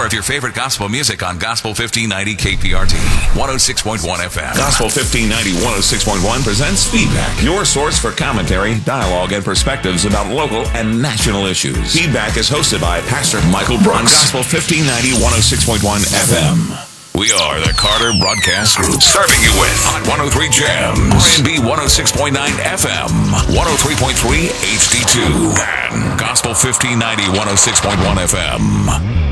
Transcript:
More of your favorite gospel music on Gospel 1590 KPRT, 106.1 FM. Gospel 1590 106.1 presents Feedback, your source for commentary, dialogue, and perspectives about local and national issues. Feedback is hosted by Pastor Michael Brooks on Gospel 1590 106.1 FM. We are the Carter Broadcast Group, serving you with Hot 103 Gems, R&B 106.9 FM, 103.3 HD2, and Gospel 1590 106.1 FM.